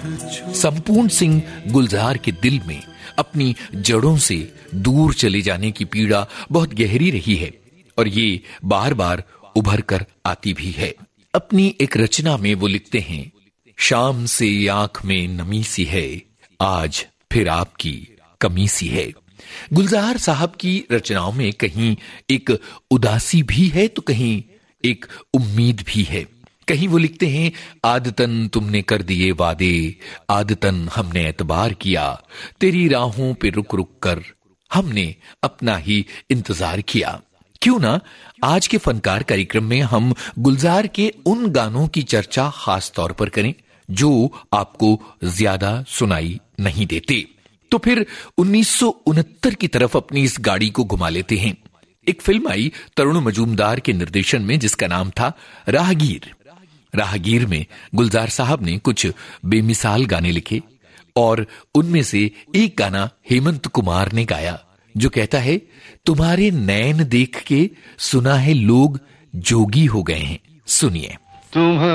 संपूर्ण सिंह गुलजार के दिल में अपनी जड़ों से दूर चले जाने की पीड़ा बहुत गहरी रही है और ये बार बार उभर कर आती भी है। अपनी एक रचना में वो लिखते हैं, शाम से आंख में नमी सी है, आज फिर आपकी कमी सी है। गुलजार साहब की रचनाओं में कहीं एक उदासी भी है तो कहीं एक उम्मीद भी है। कहीं वो लिखते हैं, आदतन तुमने कर दिए वादे, आदतन हमने एतबार किया, तेरी राहों पे रुक रुक कर हमने अपना ही इंतजार किया। क्यों ना आज के फनकार कार्यक्रम में हम गुलजार के उन गानों की चर्चा खास तौर पर करें जो आपको ज्यादा सुनाई नहीं देते। तो फिर 1969 की तरफ अपनी इस गाड़ी को घुमा लेते हैं। एक फिल्म आई तरुण मजूमदार के निर्देशन में जिसका नाम था राहगीर। राहगीर में गुलजार साहब ने कुछ बेमिसाल गाने लिखे और उनमें से एक गाना हेमंत कुमार ने गाया जो कहता है, तुम्हारे नैन देख के सुना है लोग जोगी हो गए हैं। सुनिए।